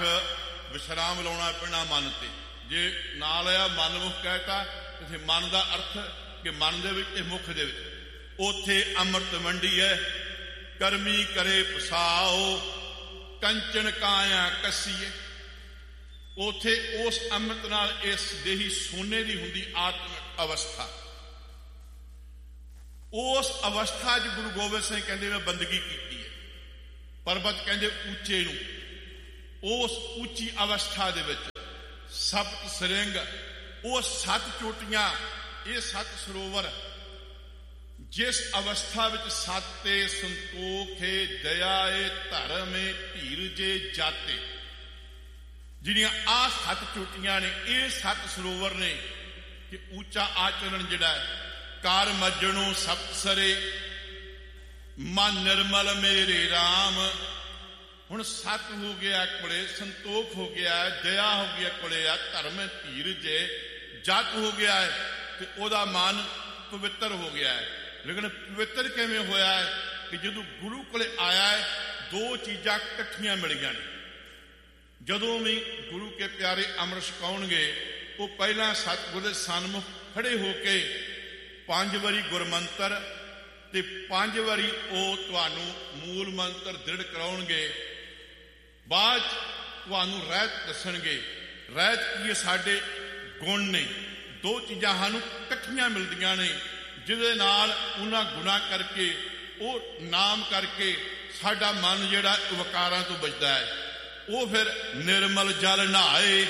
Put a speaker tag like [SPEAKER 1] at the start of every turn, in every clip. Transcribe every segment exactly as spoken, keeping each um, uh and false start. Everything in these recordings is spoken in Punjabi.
[SPEAKER 1] ਵਿਸ਼ਰਾਮ ਲਾਉਣਾ ਪੈਣਾ ਮਨ ਤੇ। ਜੇ ਨਾ ਲਿਆ ਮਨਮੁਖ ਕਹਿਤਾ ਤੇ ਮਨ ਦਾ ਅਰਥ ਕਿ ਮਨ ਦੇ ਵਿੱਚ ਤੇ ਮੁਖ ਦੇ ਵਿੱਚ। ਉੱਥੇ ਅੰਮ੍ਰਿਤ ਮੰਡੀ ਹੈ, ਕਰਮੀ ਕਰੇ ਪਸਾਓ, ਕੰਚਨ ਕਾਇਆ ਕੱਸੀਏ। ਉੱਥੇ ਉਸ ਅੰਮ੍ਰਿਤ ਨਾਲ ਇਸ ਦੇਹੀ ਸੋਨੇ ਦੀ ਹੁੰਦੀ ਆਤਮਿਕ ਅਵਸਥਾ। ਉਸ ਅਵਸਥਾ 'ਚ ਗੁਰੂ ਗੋਬਿੰਦ ਸਿੰਘ ਕਹਿੰਦੇ ਮੈਂ ਬੰਦਗੀ ਕੀਤੀ ਹੈ। ਪਰਬਤ ਕਹਿੰਦੇ ਉੱਚੇ ਨੂੰ। ਉਸ ਉੱਚੀ ਅਵਸਥਾ ਦੇ ਵਿੱਚ ਸਪਤ ਸਰਿੰਗ, ਉਹ ਸੱਤ ਚੋਟੀਆਂ, ਇਹ ਸੱਤ ਸਰੋਵਰ, ਜਿਸ ਅਵਸਥਾ ਵਿੱਚ ਸੱਤੇ ਸੰਤੋਖੇ ਦਇਆਏ ਧਰਮੇ ਧੀਰਜੇ ਜਾਤੇ, ਜਿਹੜੀਆਂ ਆਹ ਸੱਤ ਚੋਟੀਆਂ ਨੇ, ਇਹ ਸੱਤ ਸਰੋਵਰ ਨੇ ਕਿ ਉੱਚਾ ਆਚਰਣ ਜਿਹੜਾ ਹੈ। ਕਰ ਮੱਜਣੋਂ ਸਪਤ ਸਰੇ ਮਨ ਨਿਰਮਲ ਮੇਰੇ ਰਾਮ। ਹੁਣ ਸੱਤ ਹੋ ਗਿਆ ਕੋਲੇ, ਸੰਤੋਖ ਹੋ ਗਿਆ, ਦਇਆ ਹੋ ਗਿਆ ਕੋਲੇ, ਆ ਧਰਮ ਧੀਰਜੇ ਜਤ ਹੋ ਗਿਆ ਹੈ ਤੇ ਉਹਦਾ ਮਨ ਪਵਿੱਤਰ ਹੋ ਗਿਆ ਹੈ। ਲੇਕਿਨ ਪਵਿੱਤਰ ਕਿਵੇਂ ਹੋਇਆ ਹੈ ਕਿ ਜਦੋਂ ਗੁਰੂ ਕੋਲੇ ਆਇਆ ਹੈ, ਦੋ ਚੀਜ਼ਾਂ ਇਕੱਠੀਆਂ ਮਿਲੀਆਂ ਨੇ। ਜਦੋਂ ਵੀ ਗੁਰੂ ਕੇ ਪਿਆਰੇ ਅੰਮ੍ਰਿਤ ਛਕਾਉਣਗੇ, ਉਹ ਪਹਿਲਾਂ ਸਤਿਗੁਰ ਦੇ ਸਨਮੁਖ ਖੜੇ ਹੋ ਕੇ ਪੰਜ ਵਾਰੀ ਗੁਰਮੰਤਰ ਤੇ ਪੰਜ ਵਾਰੀ ਉਹ ਤੁਹਾਨੂੰ ਮੂਲ ਮੰਤਰ ਦ੍ਰਿੜ ਕਰਾਉਣਗੇ। ਬਾਅਦ ਤੁਹਾਨੂੰ ਰਹਿਤ ਦੱਸਣਗੇ। ਰਹਿਤ ਕੀ ਸਾਡੇ ਗੁਣ ਨੇ। ਦੋ ਚੀਜ਼ਾਂ ਸਾਨੂੰ ਇਕੱਠੀਆਂ ਮਿਲਦੀਆਂ ਨੇ, ਜਿਹਦੇ ਨਾਲ ਉਹਨਾਂ ਗੁਣਾ ਕਰਕੇ, ਉਹ ਨਾਮ ਕਰਕੇ ਸਾਡਾ ਮਨ ਜਿਹੜਾ ਵਿਕਾਰਾਂ ਤੋਂ ਬਚਦਾ ਹੈ। ਉਹ ਫਿਰ ਨਿਰਮਲ ਜਲ ਨਹਾਏ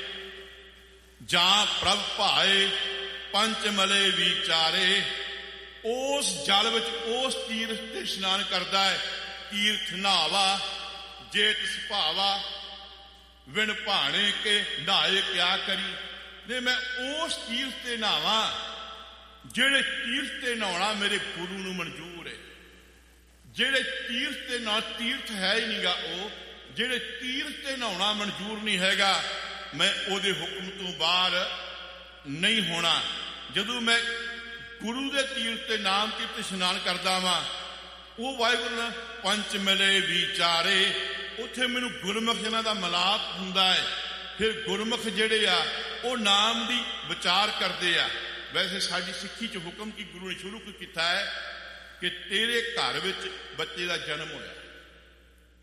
[SPEAKER 1] ਜਾਂ ਪ੍ਰਭ ਭਾਏ ਪੰਚ ਮਲੇ ਵਿਚਾਰੇ। ਉਸ ਜਲ ਵਿੱਚ ਉਸ ਤੀਰਥ ਤੇ ਇਸ਼ਨਾਨ ਕਰਦਾ ਹੈ। ਤੀਰਥ ਨਹਾਵਾ ਜੇਤ ਸੁਭਾਵਾ ਵਿਣ ਭਾਣੇ ਕੇ ਨਹਾਏ ਕਿਆ ਕਰੀ। ਨੇ ਮੈਂ ਉਸ ਤੀਰਥ ਤੇ ਨਹਾਵਾਂ ਜਿਹੜੇ ਤੀਰਥ ਤੇ ਨਹਾਉਣਾ ਮੇਰੇ ਗੁਰੂ ਨੂੰ ਮਨਜ਼ੂਰ ਹੈ। ਜਿਹੜੇ ਤੀਰਥ ਤੇ ਨਾ ਤੀਰਥ ਹੈ ਹੀ ਨਹੀਂਗਾ, ਉਹ ਜਿਹੜੇ ਤੀਰਥ ਤੇ ਨਹਾਉਣਾ ਮਨਜ਼ੂਰ ਨਹੀਂ ਹੈਗਾ, ਮੈਂ ਉਹਦੇ ਹੁਕਮ ਤੋਂ ਬਾਹਰ ਨਹੀਂ ਹੋਣਾ। ਜਦੋਂ ਮੈਂ ਗੁਰੂ ਦੇ ਤੀਰਥ ਤੇ ਨਾਮ ਕੀਰਤ ਇਸ਼ਨਾਨ ਕਰਦਾ ਵਾਂ, ਉਹ ਵਾਹਿਗੁਰੂ ਨਾਲ ਪੰਚ ਮਿਲੇ ਵਿਚਾਰੇ, ਉੱਥੇ ਮੈਨੂੰ ਗੁਰਮੁਖ ਇਹਨਾਂ ਦਾ ਮਿਲਾਪ ਹੁੰਦਾ ਹੈ। ਫਿਰ ਗੁਰਮੁਖ ਜਿਹੜੇ ਆ ਉਹ ਨਾਮ ਦੀ ਵਿਚਾਰ ਕਰਦੇ ਆ। ਵੈਸੇ ਸਾਡੀ ਸਿੱਖੀ 'ਚ ਹੁਕਮ ਕੀ ਗੁਰੂ ਨੇ ਸ਼ੁਰੂ ਕੀਤਾ ਹੈ ਕਿ ਤੇਰੇ ਘਰ ਵਿੱਚ ਬੱਚੇ ਦਾ ਜਨਮ ਹੋਇਆ,